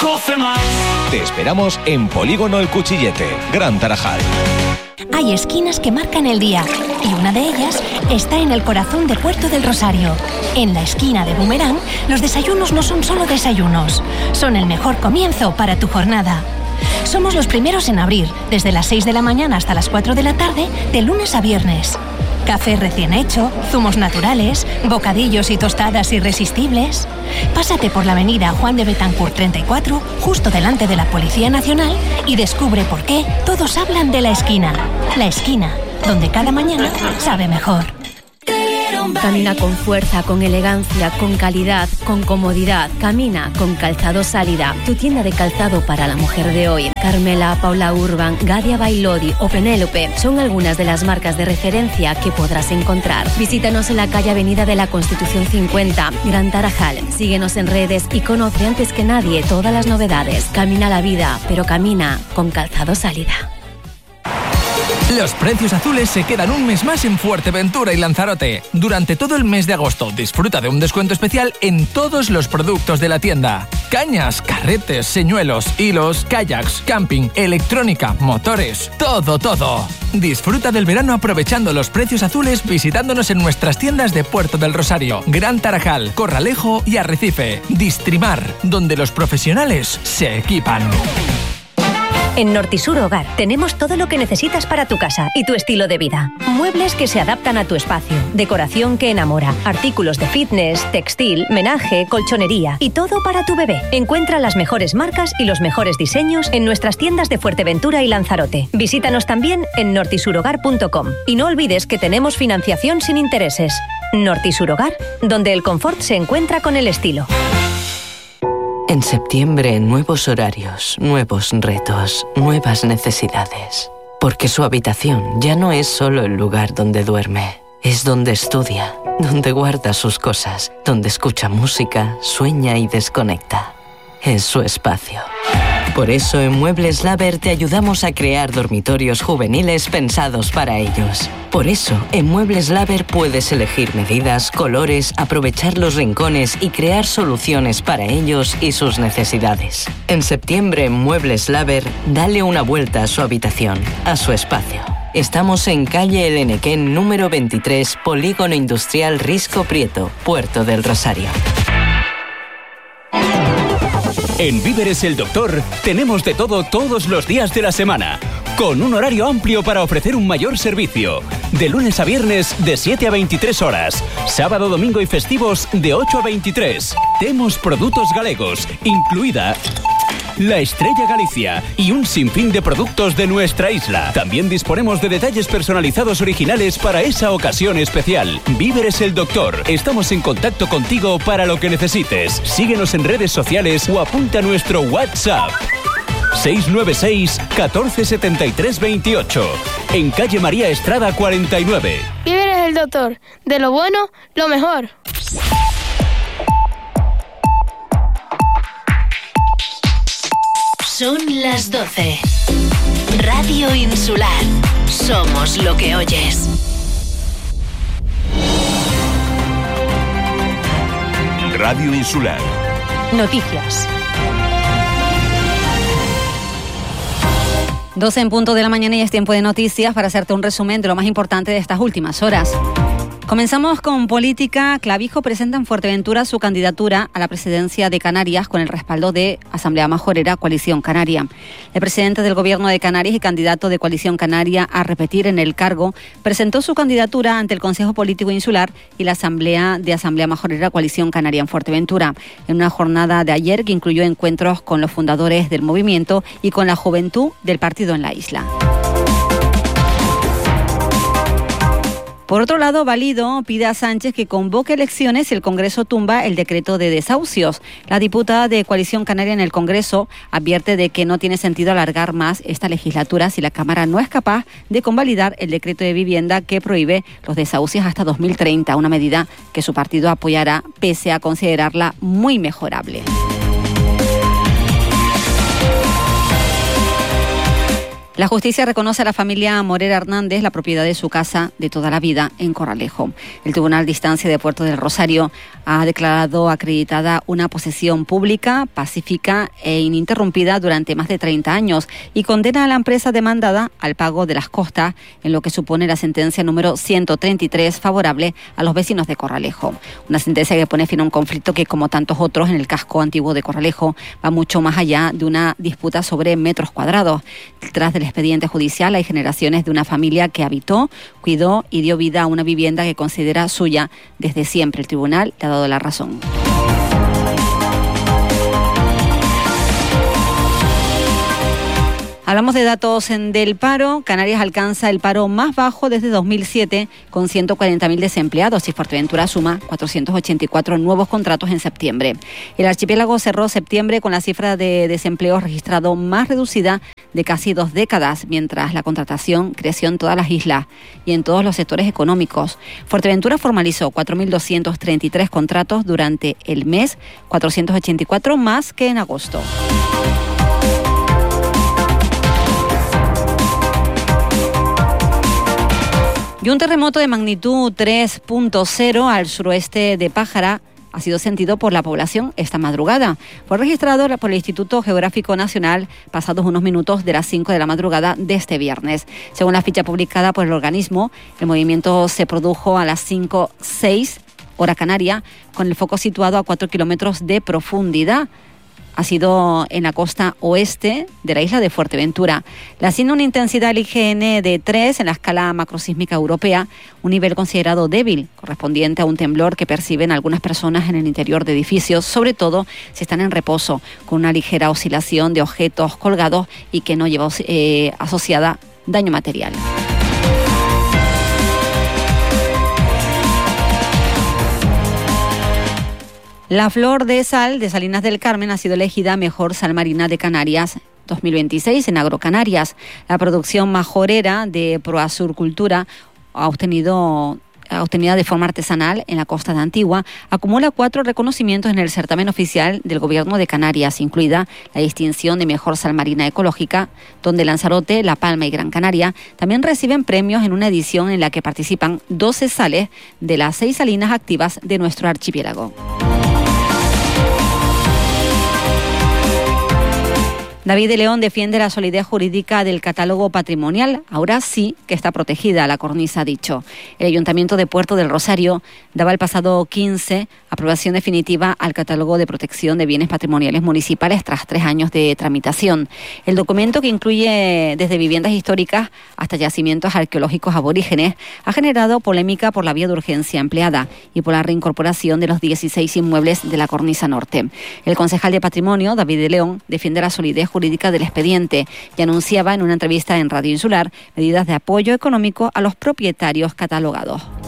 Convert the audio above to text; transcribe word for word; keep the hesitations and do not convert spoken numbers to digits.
doce más. Te esperamos en Polígono El Cuchillete, Gran Tarajal. Hay esquinas que marcan el día y una de ellas está en el corazón de Puerto del Rosario. En la esquina de Boomerang, los desayunos no son solo desayunos, son el mejor comienzo para tu jornada. Somos los primeros en abrir, desde las seis de la mañana hasta las cuatro de la tarde, de lunes a viernes. Café recién hecho, zumos naturales, bocadillos y tostadas irresistibles. Pásate por la avenida Juan de Betancourt treinta y cuatro, justo delante de la Policía Nacional, y descubre por qué todos hablan de la esquina. La esquina, donde cada mañana sabe mejor. Camina con fuerza, con elegancia, con calidad, con comodidad. Camina con Calzado Sálida, tu tienda de calzado para la mujer de hoy. Carmela, Paula Urban, Gadia Bailodi o Penélope son algunas de las marcas de referencia que podrás encontrar. Visítanos en la calle Avenida de la Constitución cincuenta, Gran Tarajal. Síguenos en redes y conoce antes que nadie todas las novedades. Camina la vida, pero camina con Calzado Sálida. Los precios azules se quedan un mes más en Fuerteventura y Lanzarote. Durante todo el mes de agosto disfruta de un descuento especial en todos los productos de la tienda. Cañas, carretes, señuelos, hilos, kayaks, camping, electrónica, motores, todo, todo. Disfruta del verano aprovechando los precios azules visitándonos en nuestras tiendas de Puerto del Rosario, Gran Tarajal, Corralejo y Arrecife. Distrimar, donde los profesionales se equipan. En Nortisur Hogar tenemos todo lo que necesitas para tu casa y tu estilo de vida. Muebles que se adaptan a tu espacio, decoración que enamora, artículos de fitness, textil, menaje, colchonería y todo para tu bebé. Encuentra las mejores marcas y los mejores diseños en nuestras tiendas de Fuerteventura y Lanzarote. Visítanos también en nortisurhogar punto com y no olvides que tenemos financiación sin intereses. Nortisur Hogar, donde el confort se encuentra con el estilo. En septiembre, nuevos horarios, nuevos retos, nuevas necesidades. Porque su habitación ya no es solo el lugar donde duerme, es donde estudia, donde guarda sus cosas, donde escucha música, sueña y desconecta. Es su espacio. Por eso en Muebles Laver te ayudamos a crear dormitorios juveniles pensados para ellos. Por eso en Muebles Laver puedes elegir medidas, colores, aprovechar los rincones y crear soluciones para ellos y sus necesidades. En septiembre en Muebles Laver, dale una vuelta a su habitación, a su espacio. Estamos en calle El Enequén número veintitrés, Polígono Industrial Risco Prieto, Puerto del Rosario. En Víveres El Doctor tenemos de todo todos los días de la semana, con un horario amplio para ofrecer un mayor servicio. De lunes a viernes de siete a veintitrés horas, sábado, domingo y festivos de ocho a veintitrés. Temos productos galegos, incluida la Estrella Galicia y un sinfín de productos de nuestra isla. También disponemos de detalles personalizados originales para esa ocasión especial. Víveres El Doctor. Estamos en contacto contigo para lo que necesites. Síguenos en redes sociales o apunta a nuestro WhatsApp. seis nueve seis, catorce setenta y tres veintiocho. En calle María Estrada cuarenta y nueve. Víveres El Doctor. De lo bueno, lo mejor. Son las doce. Radio Insular. Somos lo que oyes. Radio Insular. Noticias. doce en punto de la mañana y es tiempo de noticias para hacerte un resumen de lo más importante de estas últimas horas. Comenzamos con política. Clavijo presenta en Fuerteventura su candidatura a la presidencia de Canarias con el respaldo de Asamblea Majorera Coalición Canaria. El presidente del Gobierno de Canarias y candidato de Coalición Canaria a repetir en el cargo presentó su candidatura ante el Consejo Político Insular y la Asamblea de Asamblea Majorera Coalición Canaria en Fuerteventura, en una jornada de ayer que incluyó encuentros con los fundadores del movimiento y con la juventud del partido en la isla. Por otro lado, Valido pide a Sánchez que convoque elecciones si el Congreso tumba el decreto de desahucios. La diputada de Coalición Canaria en el Congreso advierte de que no tiene sentido alargar más esta legislatura si la Cámara no es capaz de convalidar el decreto de vivienda que prohíbe los desahucios hasta dos mil treinta, una medida que su partido apoyará pese a considerarla muy mejorable. La justicia reconoce a la familia Morera Hernández la propiedad de su casa de toda la vida en Corralejo. El Tribunal de Instancia de Puerto del Rosario ha declarado acreditada una posesión pública, pacífica e ininterrumpida durante más de treinta años y condena a la empresa demandada al pago de las costas, en lo que supone la sentencia número ciento treinta y tres favorable a los vecinos de Corralejo. Una sentencia que pone fin a un conflicto que, como tantos otros en el casco antiguo de Corralejo, va mucho más allá de una disputa sobre metros cuadrados. Tras del expediente judicial hay generaciones de una familia que habitó, cuidó y dio vida a una vivienda que considera suya desde siempre. El tribunal le ha dado la razón. Hablamos de datos en del paro. Canarias alcanza el paro más bajo desde dos mil siete, con ciento cuarenta mil desempleados, y Fuerteventura suma cuatrocientos ochenta y cuatro nuevos contratos en septiembre. El archipiélago cerró septiembre con la cifra de desempleo registrado más reducida de casi dos décadas, mientras la contratación creció en todas las islas y en todos los sectores económicos. Fuerteventura formalizó cuatro mil doscientos treinta y tres contratos durante el mes, cuatrocientos ochenta y cuatro más que en agosto. Y un terremoto de magnitud tres punto cero al suroeste de Pájara ha sido sentido por la población esta madrugada. Fue registrado por el Instituto Geográfico Nacional pasados unos minutos de las cinco de la madrugada de este viernes. Según la ficha publicada por el organismo, el movimiento se produjo a las cinco seis hora canaria, con el foco situado a cuatro kilómetros de profundidad. Ha sido en la costa oeste de la isla de Fuerteventura. La siendo una intensidad I G N de tres en la escala macrosísmica europea, un nivel considerado débil, correspondiente a un temblor que perciben algunas personas en el interior de edificios, sobre todo si están en reposo, con una ligera oscilación de objetos colgados y que no lleva eh, asociada daño material. La flor de sal de Salinas del Carmen ha sido elegida mejor sal marina de Canarias dos mil veintiséis en Agrocanarias. La producción majorera de Proasur Cultura ha obtenido obtenida de forma artesanal en la costa de Antigua, acumula cuatro reconocimientos en el certamen oficial del Gobierno de Canarias, incluida la distinción de mejor sal marina ecológica, donde Lanzarote, La Palma y Gran Canaria también reciben premios en una edición en la que participan doce sales de las seis salinas activas de nuestro archipiélago. David de León defiende la solidez jurídica del catálogo patrimonial. Ahora sí que está protegida, la cornisa ha dicho. El Ayuntamiento de Puerto del Rosario daba el pasado quince aprobación definitiva al catálogo de protección de bienes patrimoniales municipales tras tres años de tramitación. El documento, que incluye desde viviendas históricas hasta yacimientos arqueológicos aborígenes, ha generado polémica por la vía de urgencia empleada y por la reincorporación de los dieciséis inmuebles de la cornisa norte. El concejal de Patrimonio, David de León, defiende la solidez jurídica del expediente y anunciaba en una entrevista en Radio Insular medidas de apoyo económico a los propietarios catalogados.